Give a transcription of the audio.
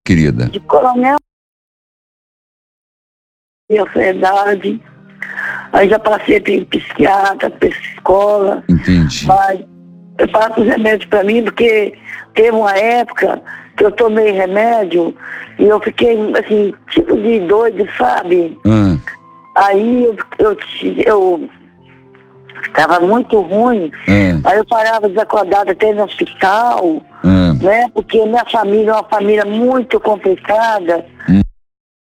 querida? De coronel de ansiedade. Aí já passei para psiquiatra, psicóloga. Entendi. Mas eu passo os remédios para mim, porque teve uma época que eu tomei remédio e eu fiquei, assim, tipo de doido, sabe? Aí eu estava muito ruim. Aí eu parava desacordada até no hospital, né? Porque minha família é uma família muito complicada.